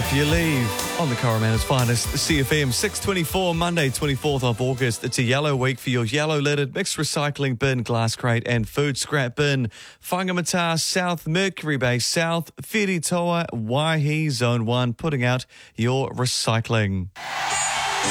If you leave on the Coromand's finest, CFM 624, Monday 24th of August. It's a yellow week for your yellow lidded mixed recycling bin, glass crate and food scrap bin. Whangamata South, Mercury Bay South, Whiritoa, Waihi Zone 1, putting out your recycling.